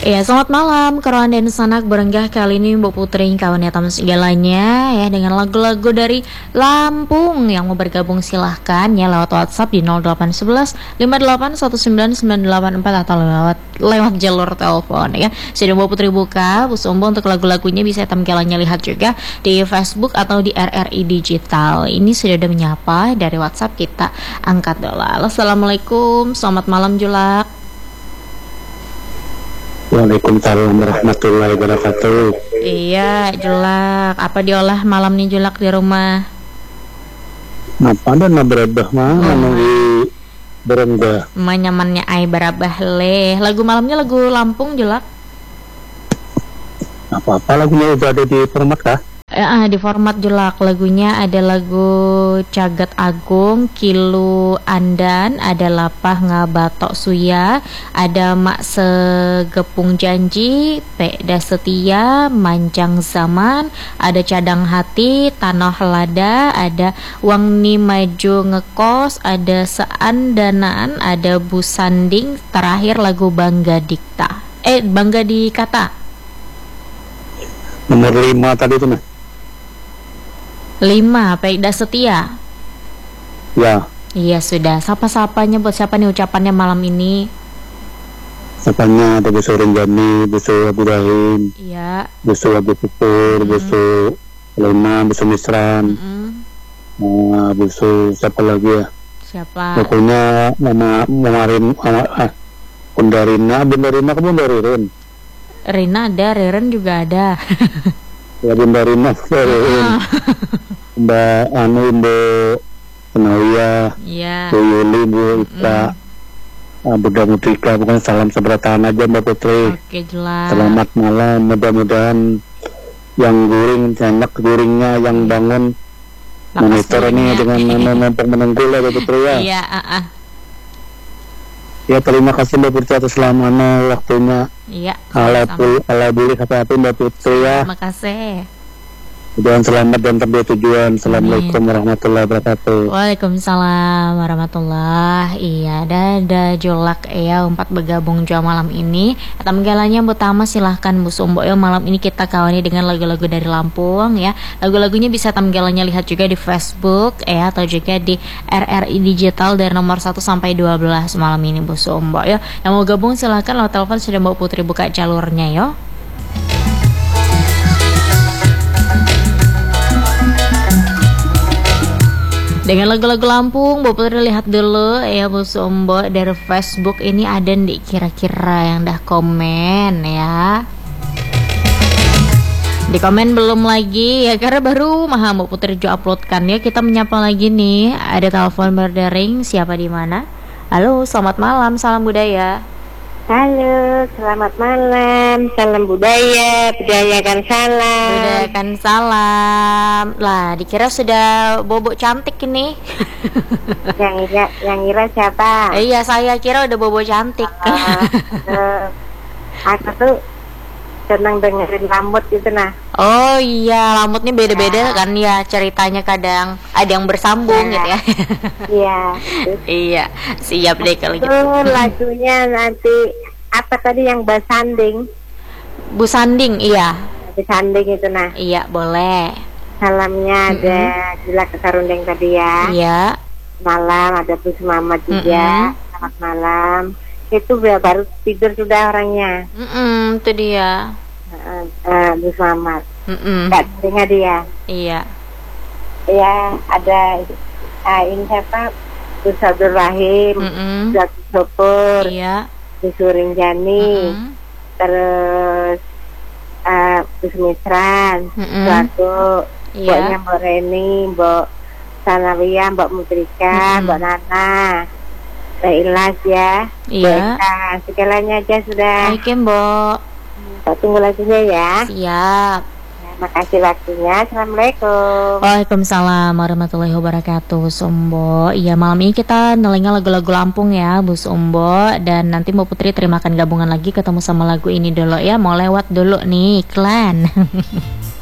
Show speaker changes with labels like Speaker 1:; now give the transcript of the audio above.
Speaker 1: Ya, selamat malam kawan dan sanak berenggah. Kali ini Mbak Putri kawan ya tamu segalanya ya dengan lagu-lagu dari Lampung. Yang mau bergabung silahkan ya lewat WhatsApp di 0811 581998 atau lewat jalur telepon ya. Sudah Mbak Putri buka Bus Umbo untuk lagu-lagunya, bisa tampilannya lihat juga di Facebook atau di RRI Digital. Ini sudah ada menyapa dari WhatsApp, kita angkat dulu. Assalamualaikum, selamat malam Julak.
Speaker 2: Waalaikumsalam warahmatullahi wabarakatuh.
Speaker 1: Iya, Julak. Apa diolah malam nih Julak di rumah?
Speaker 2: Apa ada na berabah mah di berenggah.
Speaker 1: Nyamannya ai barabah leh. Lagu malamnya lagu Lampung Julak.
Speaker 2: Apa-apa lagunya udah ada di format kah?
Speaker 1: Di format Julak. Lagunya ada lagu Cagat Agung, Kilu Andan, ada Lapah Ngabatok Suya, ada Mak Segepung Janji, Pekda Setia, Manjang Zaman, ada Cadang Hati, Tanah Lada, ada Wangni Maju Ngekos, ada Seandanaan, ada Bu Sanding, terakhir lagu Bangga Dikta. Bangga Dikata.
Speaker 2: Nomor 5 tadi itu nah.
Speaker 1: 5, Pekda Setia.
Speaker 2: Ya.
Speaker 1: Iya sudah. Sapa-sapanya buat siapa nih ucapannya malam ini?
Speaker 2: Sapanya ada Busu Renjani, Busu Abu Rahim,
Speaker 1: Iya.
Speaker 2: Busu Abu Pupur, Busu Lema, Busu Misran, Busu siapa lagi ya?
Speaker 1: Siapa?
Speaker 2: Pokoknya Bundarina ke Bundaririn.
Speaker 1: Rina ada, Reren juga ada.
Speaker 2: Ya Bundarina, Mbak Mbak Senawia,
Speaker 1: Iya.
Speaker 2: Bu Yuli, Bu Ika, Buddha Mutrika. Bukan salam seberatan aja Mbak Putri.
Speaker 1: Oke, jelas.
Speaker 2: Selamat malam, mudah-mudahan yang enak guringnya, yang bangun monitor ini dengan menunggu lah Mbak Putri ya.
Speaker 1: Iya,
Speaker 2: Ya terima kasih Mbak Putri atas selamanya waktunya.
Speaker 1: Iya.
Speaker 2: Ala boleh hati-hati Mbak Putri ya.
Speaker 1: Terima kasih.
Speaker 2: Mudah selamat dan sampai tujuan. Assalamualaikum warahmatullahi wabarakatuh.
Speaker 1: Waalaikumsalam warahmatullahi. Iya, ada Jolak ya 4 bergabung jam malam ini. Tampilannya pertama silahkan Bu Sumbo ya. Malam ini kita kawani dengan lagu-lagu dari Lampung ya. Lagu-lagunya bisa tampilannya lihat juga di Facebook ya, atau juga di RRI Digital dari nomor 1 sampai 12 malam ini Bu Sumbo ya. Yang mau gabung silahkan lewat telepon, sudah Mbak Putri buka jalurnya yo. Dengan lagu-lagu Lampung, Bu Putri lihat dulu ya Bu Sumbo dari Facebook ini ada nih kira-kira yang dah komen ya. Di komen belum lagi ya, karena baru Bu Putri juga uploadkan ya. Kita menyapa lagi nih, ada telepon berdering, siapa di mana? Halo, selamat malam, salam budaya.
Speaker 3: Halo, selamat malam. Salam budaya, budayakan salam.
Speaker 1: Budayakan salam. Lah, dikira sudah bobo cantik ini.
Speaker 3: Yang ira siapa?
Speaker 1: Iya, saya kira udah bobo cantik.
Speaker 3: Aku tuh senang dengerin Lamut gitu nah.
Speaker 1: Oh iya, Lamutnya beda-beda kan ya, ceritanya kadang ada yang bersambung gitu ya.
Speaker 3: Iya.
Speaker 1: Iya, siap deh kalau gitu.
Speaker 3: Lagunya nanti apa tadi yang Basanding?
Speaker 1: Bu Sanding, iya.
Speaker 3: Basanding itu nah.
Speaker 1: Iya, boleh.
Speaker 3: Salamnya ada Gila Kesarundeng tadi ya.
Speaker 1: Iya.
Speaker 3: Malam ada Bu Sumamat juga. Selamat malam. Itu baru tidur sudah orangnya.
Speaker 1: Itu dia.
Speaker 3: Bu Selamat. Nggak dengar dia.
Speaker 1: Iya.
Speaker 3: Ya ada ini siapa? Bu Abdul Rahim, Zaki Sopur,
Speaker 1: Iya.
Speaker 3: Bu Surinjani, terus Bu Sumitran, Suatu, Mboknya Mbok Reni, Mbok Sanawiyah, Mbok Mutrika, Mbok Nana, Mbak Ilas ya.
Speaker 1: Iya.
Speaker 3: Segalanya aja sudah.
Speaker 1: Oke, Mbok.
Speaker 3: Kita tunggu lagunya ya.
Speaker 1: Siap.
Speaker 3: Makasih waktunya. Assalamualaikum.
Speaker 1: Waalaikumsalam warahmatullahi wabarakatuh, Sumbo. Iya, malam ini kita nelenga lagu-lagu Lampung ya, Bu Sumbo. Dan nanti Mbak Putri terimakan gabungan lagi, ketemu sama lagu ini dulu ya. Mau lewat dulu nih iklan.